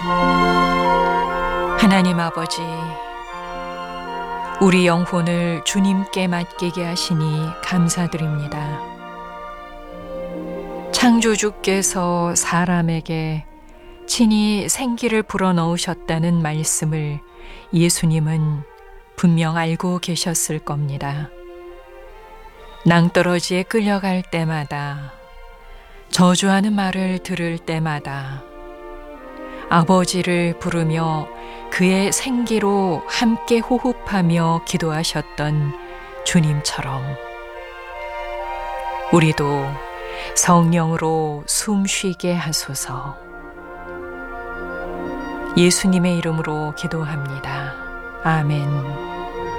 하나님 아버지, 우리 영혼을 주님께 맡기게 하시니 감사드립니다. 창조주께서 사람에게 친히 생기를 불어넣으셨다는 말씀을 예수님은 분명 알고 계셨을 겁니다. 낭떠러지에 끌려갈 때마다, 저주하는 말을 들을 때마다 아버지를 부르며 그의 생기로 함께 호흡하며 기도하셨던 주님처럼 우리도 성령으로 숨쉬게 하소서. 예수님의 이름으로 기도합니다. 아멘.